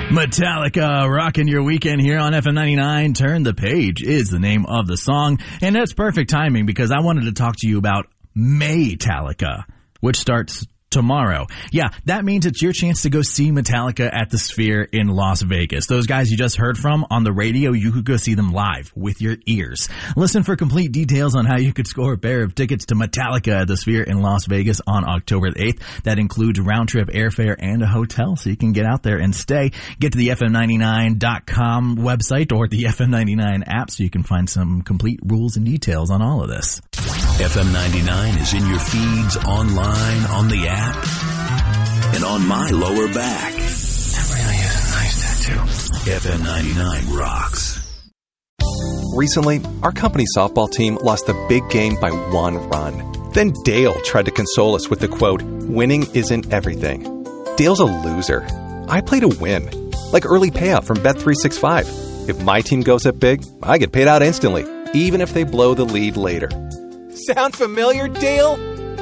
Metallica, rocking your weekend here on FM 99. Turn the Page is the name of the song. And that's perfect timing because I wanted to talk to you about Maytallica, which starts tomorrow. Yeah, that means it's your chance to go see Metallica at the Sphere in Las Vegas. Those guys you just heard from on the radio, you could go see them live with your ears. Listen for complete details on how you could score a pair of tickets to Metallica at the Sphere in Las Vegas on October 8th. That includes round-trip airfare and a hotel, so you can get out there and stay. Get to the FM99.com website or the FM99 app so you can find some complete rules and details on all of this. FM 99 is in your feeds, online, on the app, and on my lower back. That really is a nice tattoo. FM 99 rocks. Recently, our company softball team lost the big game by 1 run. Then Dale tried to console us with the quote, "Winning isn't everything." Dale's a loser. I play to win. Like early payout from Bet365. If my team goes up big, I get paid out instantly, even if they blow the lead later. Sound familiar, Dale?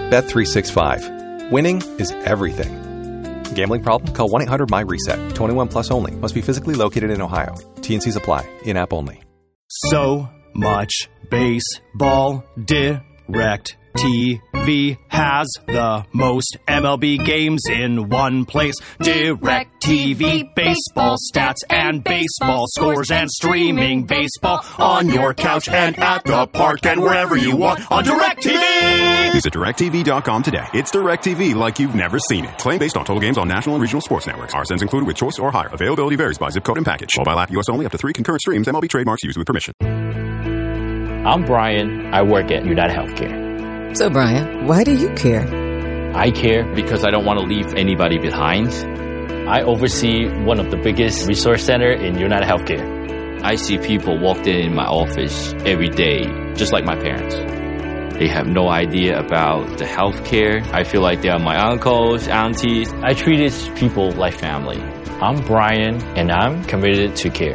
Bet365. Winning is everything. Gambling problem? Call 1-800-MY-RESET. 21 plus only. Must be physically located in Ohio. T&Cs apply. In-app only. So much baseball. Direct TV has the most MLB games in one place. Direct TV, baseball stats and baseball scores and streaming baseball on your couch and at the park and wherever you want on Direct TV. Visit DirecTV.com today. It's Direct TV like you've never seen it. Claim based on total games on national and regional sports networks. RSNs included with choice or higher. Availability varies by zip code and package. Mobile app US only. Up to 3 concurrent streams. MLB trademarks used with permission. I'm Brian. I work at United Healthcare. So, Brian, why do you care? I care because I don't want to leave anybody behind. I oversee one of the biggest resource centers in United Healthcare. I see people walk in my office every day, just like my parents. They have no idea about the healthcare. I feel like they are my uncles, aunties. I treat these people like family. I'm Brian, and I'm committed to care.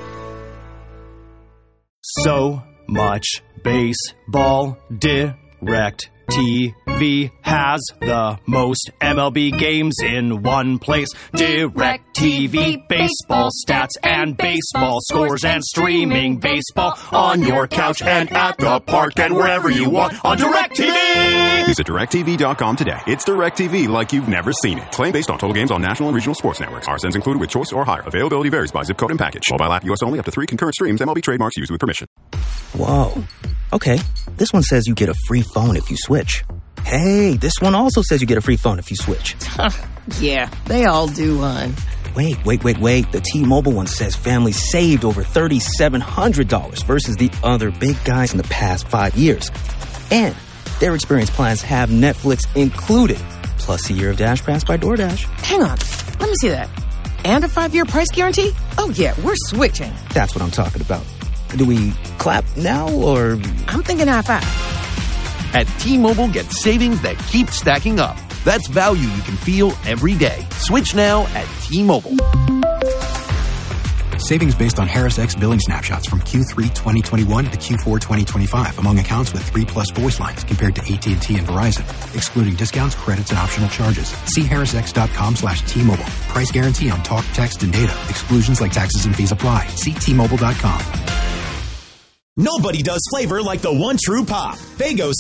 So much baseball. Direct TV has the most MLB games in one place. Direct TV, baseball stats and baseball scores and streaming baseball on your couch and at the park and wherever you want on Direct TV. Visit DirecTV.com today. It's Direct TV like you've never seen it. Claim based on total games on national and regional sports networks. RSNs included with choice or higher. Availability varies by zip code and package. Mobile app US only. Up to 3 concurrent streams. MLB trademarks used with permission. Whoa. Okay, this one says you get a free phone if you switch. Hey, this one also says you get a free phone if you switch. Yeah, they all do, hon. Wait. The T-Mobile one says families saved over $3,700 versus the other big guys in the past 5 years. And their experience plans have Netflix included, plus a year of Dash Pass by DoorDash. Hang on, let me see that. And a 5-year price guarantee? Oh yeah, we're switching. That's what I'm talking about. Do we clap now, or...? I'm thinking high five. At T-Mobile, get savings that keep stacking up. That's value you can feel every day. Switch now at T-Mobile. Savings based on Harris X billing snapshots from Q3 2021 to Q4 2025 among accounts with 3+ voice lines compared to AT&T and Verizon, excluding discounts, credits, and optional charges. See harrisx.com/T-Mobile. Price guarantee on talk, text, and data. Exclusions like taxes and fees apply. See T-Mobile.com. Nobody does flavor like the one true pop. Fago's